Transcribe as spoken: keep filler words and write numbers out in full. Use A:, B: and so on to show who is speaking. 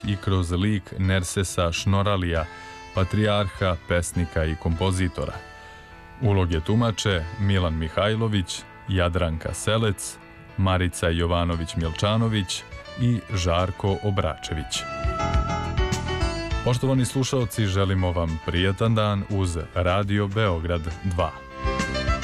A: i kroz lik Nersesa Šnoralija, patrijarha, pesnika i kompozitora. Uloge tumače Milan Mihajlović, Jadranka Selec, Marica Jovanović-Milčanović i Žarko Obračević. Poštovani slušaoci, želimo vam prijetan dan uz Radio Beograd dva.